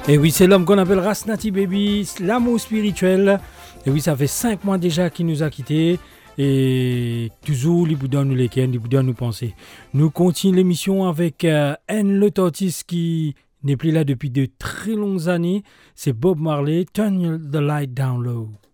Et oui, c'est l'homme qu'on appelle Rasnati Baby, l'amour spirituel. Et oui, ça fait 5 mois déjà qu'il nous a quittés. Et toujours, il donne nous les ken, il donne nous penser. Nous continuons l'émission avec Anne Le Tortis qui n'est plus là depuis de très longues années. C'est Bob Marley, Turn the Light Down Low.